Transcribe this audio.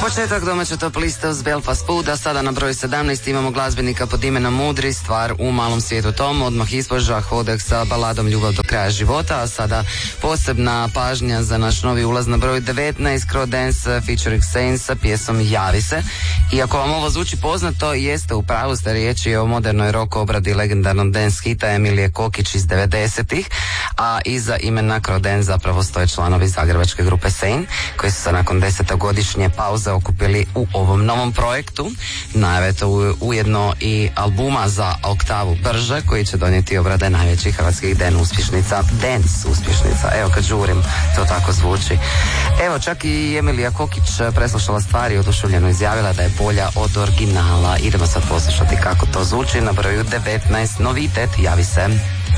Početak domaće top liste uz Belfast Food, a sada na broj 17 imamo glazbenika pod imenom Mudri, stvar u malom svijetu Tom, odmah ispod Žah Hodek sa baladom Ljubav do kraja života, a sada posebna pažnja za naš novi ulaz na broj 19, Crow Dance featuring Saints sa pjesom Javi se. Iako vam ovo zvuči poznato, jeste u pravu, ste, riječ je o modernoj rock obradi legendarnog dance hita Emilije Kokić iz 90-ih, a iza imena Crow Dance zapravo stoje članovi zagrebačke grupe Saint, koji su se nakon 10-godišnje pauze okupili u ovom novom projektu. Najave to ujedno i albuma za oktavu brže, koji će donijeti obrade najvećih hrvatskih dance uspješnica. Evo kad žurim, to tako zvuči. Evo, čak i Emilija Kokić preslušala stvari i oduševljeno izjavila da je bolja od originala. Idemo sad poslušati kako to zvuči na broju 19, novitet Javi se.